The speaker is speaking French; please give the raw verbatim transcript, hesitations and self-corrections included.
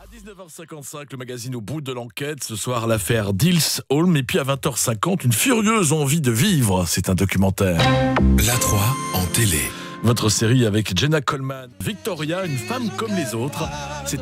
dix-neuf heures cinquante-cinq, le magazine au bout de l'enquête. Ce soir, l'affaire Dils Holm. Et puis à vingt heures cinquante, une furieuse envie de vivre. C'est un documentaire. La trois en télé. Votre série avec Jenna Coleman. Victoria, une femme comme les autres. C'est